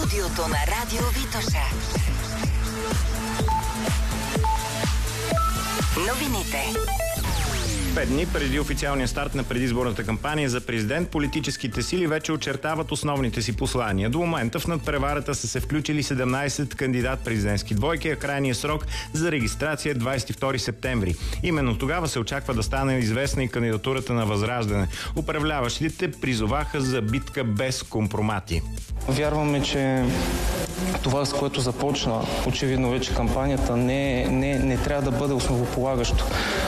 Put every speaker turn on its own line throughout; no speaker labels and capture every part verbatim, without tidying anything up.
студиото на Радио Витоша. Новините.
Пет дни преди официалния старт на предизборната кампания за президент, политическите сили вече очертават основните си послания. До момента в надпреварата са се включили седемнайсет кандидат-президентски двойки, а крайният срок за регистрация е двайсет и втори септември. Именно тогава се очаква да стане известна и кандидатурата на Възраждане. Управляващите призоваха за битка без компромати.
Вярваме, че това, с което започна очевидно вече кампанията, не, не, не трябва да бъде основополагащо.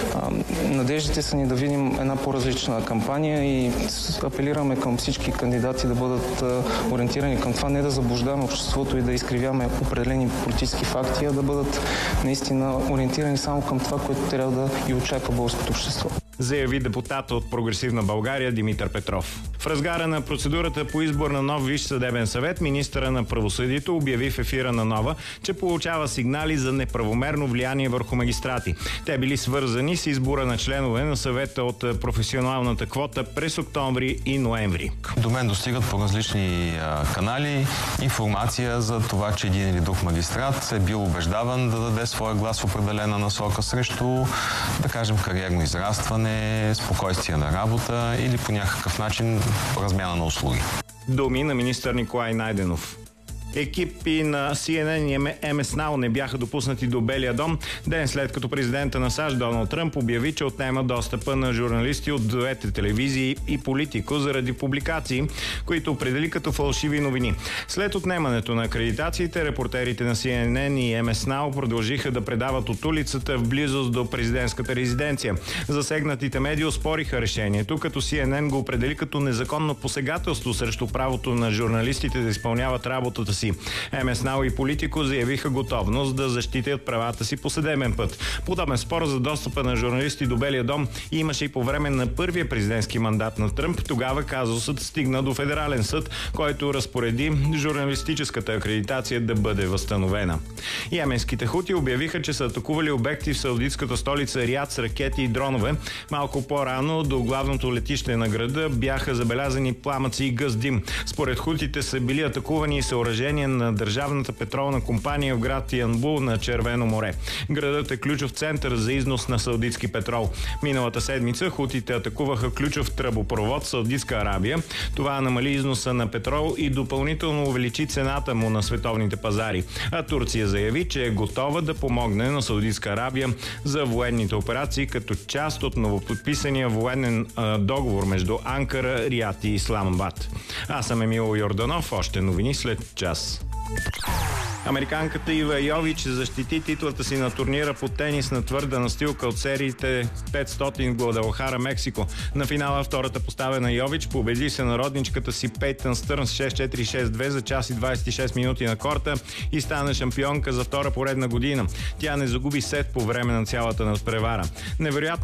Надеждите са ни да видим една по-различна кампания и апелираме към всички кандидати да бъдат ориентирани към това, не да заблуждаваме обществото и да изкривяваме определени политически факти, а да бъдат наистина ориентирани само към това, което трябва да и очаква българското общество.
Заяви депутата от Прогресивна България Димитър Петров. В разгара на процедурата по избор на нов Висш съдебен съвет, министъра на правосъдието обяви в ефира на Нова, че получава сигнали за неправомерно влияние върху магистрати. Те били свързани с избора на членове на съвета от професионалната квота през октомври и ноември.
До мен достигат по различни а, канали информация за това, че един или друг магистрат е бил убеждаван да даде своя глас в определена насока срещу, да кажем, кариерно израстване, спокойствие на работа или по някакъв начин размяна на услуги.
Думи на министър Николай Найденов. Екипи на Си Ен Ен и Ем Ес Нау не бяха допуснати до Белия дом, ден след като президента на САЩ Доналд Тръмп обяви, че отнема достъпа на журналисти от двете телевизии и Политико заради публикации, които определи като фалшиви новини. След отнемането на акредитациите, репортерите на Си Ен Ен и Ем Ес Нау продължиха да предават от улицата в близост до президентската резиденция. Засегнатите медии оспориха решението, като Си Ен Ен го определи като незаконно посегателство срещу правото на журналистите да изпълняват работата си. Ем Ес Нау и Политико заявиха готовност да защитят правата си по съдебен път. Подобен спор за достъпа на журналисти до Белия дом имаше и по време на първия президентски мандат на Тръмп. Тогава казусът стигна до федерален съд, който разпореди журналистическата акредитация да бъде възстановена. Йеменските хути обявиха, че са атакували обекти в саудитската столица Риад с ракети и дронове. Малко по-рано до главното летище на града бяха забелязани пламъци и гъс дим. Според хутите са били атакувани и съоръжения на Държавната петролна компания в град Янбул на Червено море. Градът е ключов център за износ на саудитски петрол. Миналата седмица хутите атакуваха ключов тръбопровод в Саудитска Арабия. Това намали износа на петрол и допълнително увеличи цената му на световните пазари. А Турция заяви, че е готова да помогне на Саудитска Арабия за военните операции като част от новоподписания военен а, договор между Анкара, Риад и Исламабад. Аз съм Емил Йорданов. Още новини след час. Американката Ива Йович защити титлата си на турнира по тенис на твърда настилка от сериите петстотин в Гвадалахара, Мексико. На финала втората поставена Йович победи сънародничката си Пейтън Стърнс шест четири шест две за час и двайсет и шест минути на корта и стана шампионка за втора поредна година. Тя не загуби сет по време на цялата надпревара. Невероятно